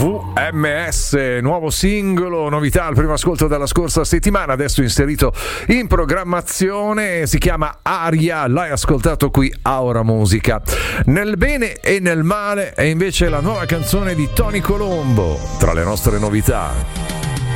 VMS, nuovo singolo, novità al primo ascolto della scorsa settimana, adesso inserito in programmazione, si chiama Aria, l'hai ascoltato qui a Ora Musica. Nel bene e nel male è invece la nuova canzone di Tony Colombo, tra le nostre novità.